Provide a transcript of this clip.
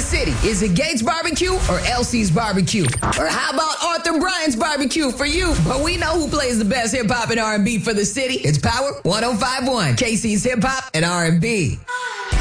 city? Is it Gates Barbecue or Elsie's Barbecue? Or how about Arthur Bryant's Barbecue for you? But we know who plays the best hip hop and R&B for the city. It's Power 105.1, KC's Hip Hop and R&B.